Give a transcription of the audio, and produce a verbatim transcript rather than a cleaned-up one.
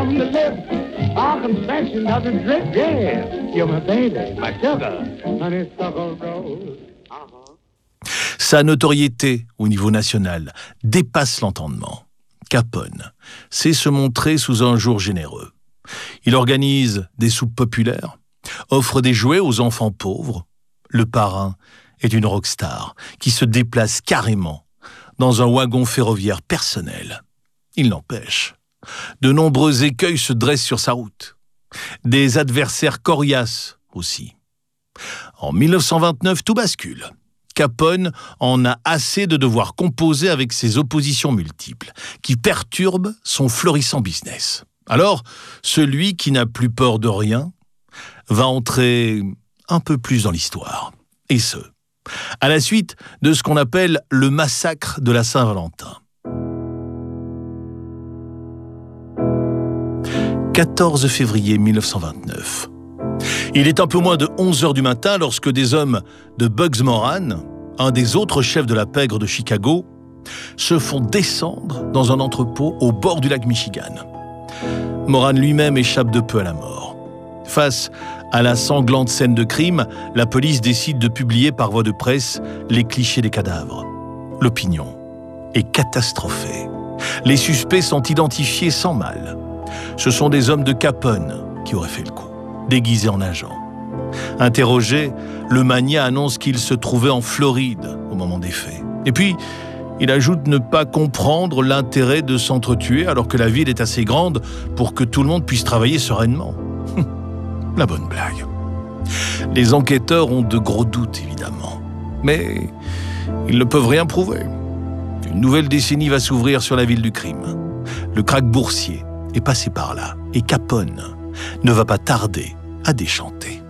from the lips. Our confession doesn't drip, yeah. You're my baby, my sugar, honeysuckle rose. Uh-huh. Sa notoriété au niveau national dépasse l'entendement. Capone sait se montrer sous un jour généreux. Il organise des soupes populaires, offre des jouets aux enfants pauvres. Le parrain est une rockstar qui se déplace carrément dans un wagon ferroviaire personnel. Il n'empêche, de nombreux écueils se dressent sur sa route. Des adversaires coriaces aussi. En dix-neuf cent vingt-neuf, tout bascule. Capone en a assez de devoir composer avec ses oppositions multiples, qui perturbent son florissant business. Alors, celui qui n'a plus peur de rien va entrer un peu plus dans l'histoire. Et ce, à la suite de ce qu'on appelle le massacre de la Saint-Valentin. quatorze février mille neuf cent vingt-neuf. Il est un peu moins de onze heures du matin lorsque des hommes de Bugs Moran, un des autres chefs de la pègre de Chicago, se font descendre dans un entrepôt au bord du lac Michigan. Moran lui-même échappe de peu à la mort. Face à la sanglante scène de crime, la police décide de publier par voie de presse les clichés des cadavres. L'opinion est catastrophée. Les suspects sont identifiés sans mal. Ce sont des hommes de Capone qui auraient fait le coup, déguisés en agents. Interrogé, le magnat annonce qu'il se trouvait en Floride au moment des faits. Et puis, il ajoute ne pas comprendre l'intérêt de s'entretuer alors que la ville est assez grande pour que tout le monde puisse travailler sereinement. La bonne blague. Les enquêteurs ont de gros doutes, évidemment. Mais ils ne peuvent rien prouver. Une nouvelle décennie va s'ouvrir sur la ville du crime. Le krach boursier est passé par là et Capone ne va pas tarder à déchanter.